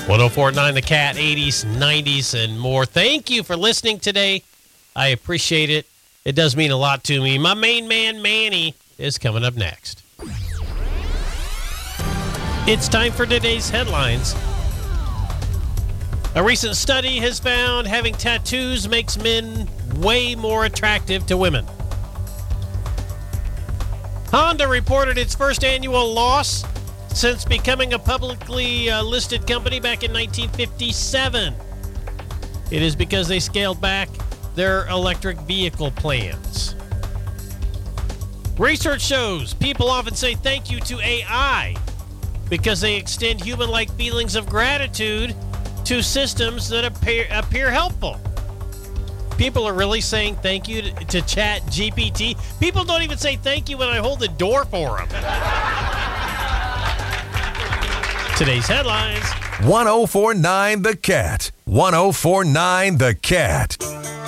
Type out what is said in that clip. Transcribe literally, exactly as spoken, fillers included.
one oh four point nine The Cat, eighties, nineties, and more. Thank you for listening today. I appreciate it. It does mean a lot to me. My main man, Manny, is coming up next. It's time for today's headlines. A recent study has found having tattoos makes men way more attractive to women. Honda reported its first annual loss since becoming a publicly uh, listed company back in nineteen fifty-seven. It is because they scaled back their electric vehicle plans. Research shows people often say thank you to A I because they extend human-like feelings of gratitude to systems that appear, appear helpful. People are really saying thank you to, to Chat G P T. People don't even say thank you when I hold the door for them. Today's headlines. one oh four point nine The Cat. one oh four point nine The Cat.